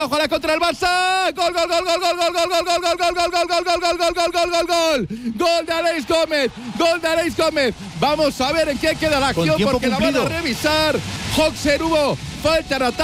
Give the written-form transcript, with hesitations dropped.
Ojalá contra el Barça. Gol, gol, gol, gol, gol, gol, gol, gol, gol, gol, gol, gol, gol, gol, gol, gol, gol, gol, gol, gol. Gol de Aleix Gómez. Gol de Aleix Gómez. Vamos a ver en qué queda la acción porque la van a revisar. Hoxer, hubo falta en ataque.